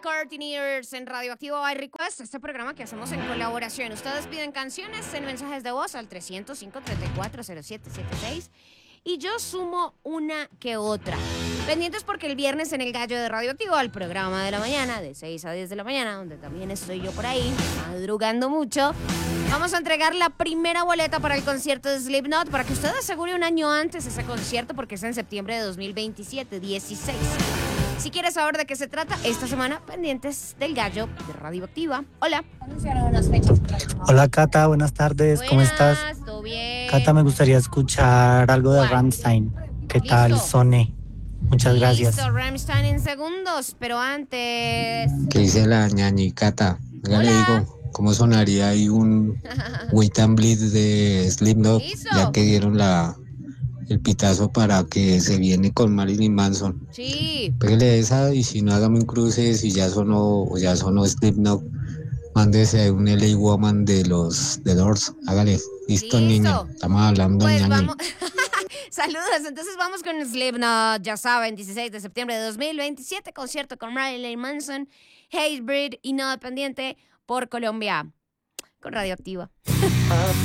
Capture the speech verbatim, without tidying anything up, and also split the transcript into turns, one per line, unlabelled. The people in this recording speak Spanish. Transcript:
Courtineers en Radioactivo by Request, este programa que hacemos en colaboración. Ustedes piden canciones en mensajes de voz al trescientos cinco, treinta y cuatro, cero siete setenta y seis y yo sumo una que otra. Pendientes porque el viernes en El Gallo de Radioactivo, al programa de la mañana, de seis a diez de la mañana, donde también estoy yo por ahí, madrugando mucho, vamos a entregar la primera boleta para el concierto de Slipknot para que usted asegure un año antes ese concierto porque es en septiembre de dos mil veintisiete, dieciséis. Si quieres saber de qué se trata, esta semana pendientes del Gallo de Radioactiva. Hola.
Hola Cata, buenas tardes,
Buenas,
¿cómo estás?
¿todo bien?
Cata, me gustaría escuchar algo de
¿Cuál?
Rammstein. ¿Qué
Listo.
tal, Sone? Muchas gracias.
Listo, Rammstein en segundos, pero antes...
¿Qué dice la ñañicata? Ya
Hola.
le digo, ¿cómo sonaría ahí un Wait and Bleed de Slipknot?
Listo.
Ya que dieron la, el pitazo para que se viene con Marilyn Manson.
Sí.
Pégale esa y si no, hágame un cruce, si ya sonó, o ya sonó Slipknot, mándese un L A Woman de los The Doors. Hágale. Listo,
Listo.
niña. Estamos hablando,
Pues
ñañi.
vamos... Saludos, entonces vamos con Slipknot, ya saben, dieciséis de septiembre de dos mil veintisiete, concierto con Marilyn Manson, Hatebreed y No Dependiente por Colombia, con Radioactiva.